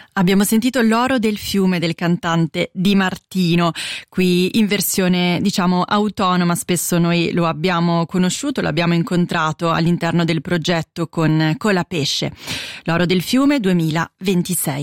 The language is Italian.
Abbiamo sentito L'oro del fiume del cantante Di Martino, qui in versione diciamo autonoma. Spesso noi lo abbiamo conosciuto, l'abbiamo incontrato all'interno del progetto con Colapesce. L'oro del fiume 2026.